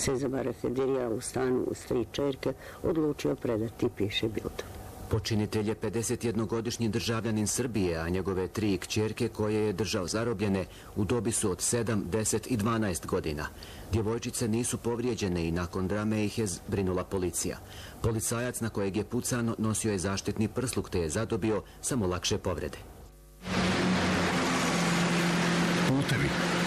Cezar Efendija u stanu uz 3 ćerke odlučio predati, piše Bild. Počinitelj je 51-godišnji državljanin Srbije, a njegove 3 kćerke koje je držao zarobljene u dobi su od 7, 10 i 12 godina. Djevojčice nisu povrijeđene i nakon drame ih je zbrinula policija. Policajac na kojeg je pucano nosio je zaštitni prsluk te je zadobio samo lakše povrede. Putevi.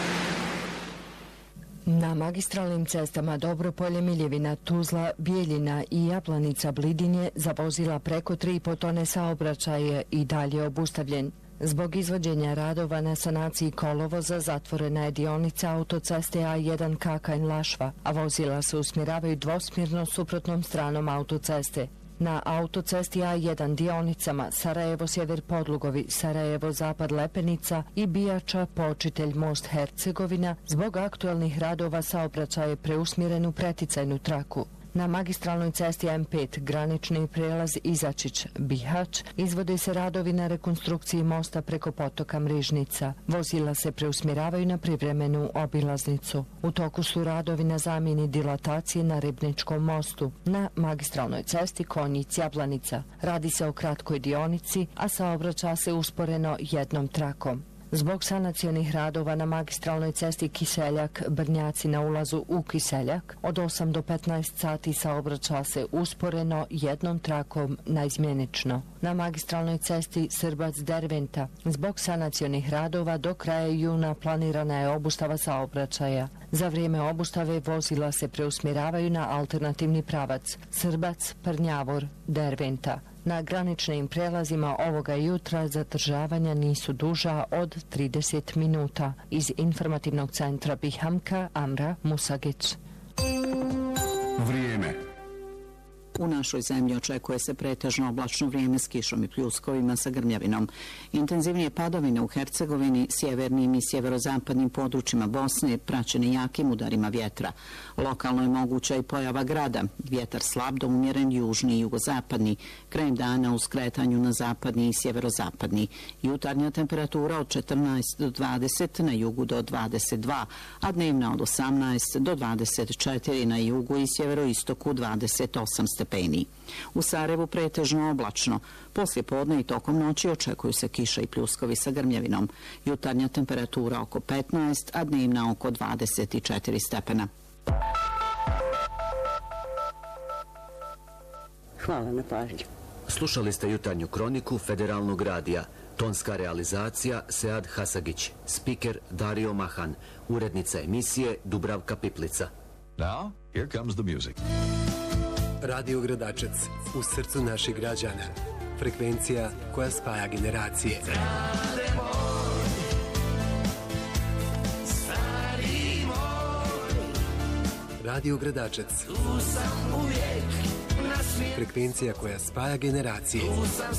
Na magistralnim cestama Dobropolje, Miljevina, Tuzla, Bijeljina i Japlanica, Blidinje za vozila preko 3,5 tone saobraćaj je i dalje obustavljen. Zbog izvođenja radova na sanaciji kolovoza zatvorena je dionica autoceste A1 Kakanj-Lašva, a vozila se usmjeravaju dvosmjerno suprotnom stranom autoceste. Na autocesti A1 dionicama Sarajevo-Sjever Podlugovi, Sarajevo-Zapad Lepenica i Bijača Počitelj Most Hercegovina zbog aktualnih radova saobraćaj je preusmjeren u preticajnu traku. Na magistralnoj cesti M5 granični prijelaz Izačić, Bihać, izvode se radovi na rekonstrukciji mosta preko potoka Mrižnica. Vozila se preusmjeravaju na privremenu obilaznicu. U toku su radovi na zamjeni dilatacije na Ribničkom mostu. Na magistralnoj cesti Konjic-Jablanica radi se o kratkoj dionici, a saobraća se usporeno jednom trakom. Zbog sanacionih radova na magistralnoj cesti Kiseljak-Brnjaci na ulazu u Kiseljak od 8 do 15 sati saobraća se usporeno jednom trakom naizmjenično. Na magistralnoj cesti Srbac-Derventa zbog sanacionih radova do kraja juna planirana je obustava saobraćaja. Za vrijeme obustave vozila se preusmjeravaju na alternativni pravac Srbac-Prnjavor-Derventa. Na graničnim prelazima ovoga jutra zadržavanja nisu duža od 30 minuta. Iz informativnog centra Bihamka, Amra Musagić. Vrijeme. U našoj zemlji očekuje se pretežno oblačno vrijeme s kišom i pljuskovima sa grmljavinom. Intenzivnije padovine u Hercegovini, sjevernim i sjeverozapadnim područjima Bosne praćene jakim udarima vjetra. Lokalno je moguća i pojava grada. Vjetar slab do umjeren južni i jugozapadni. Krajem dana u skretanju na zapadni i sjeverozapadni. Jutarnja temperatura od 14 do 20, na jugu do 22, a dnevna od 18 do 24 na jugu i sjeveroistoku 28 stepeni. U Sarajevu pretežno oblačno. Poslije podne i tokom noći očekuju se kiša i pljuskovi sa grmljavinom. Jutarnja temperatura oko 15, a dnevna oko 24 stepena. Hvala na pažnju. Slušali ste jutarnju kroniku Federalnog radija. Tonska realizacija Sead Hasagić. Spiker Dario Mahan. Urednica emisije Dubravka Piplica. Now, here comes the music. Radio Gradačac, u srcu naših građana. Frekvencija koja spaja generacije. Radio Gradačac. Frekvencija koja spaja generacije.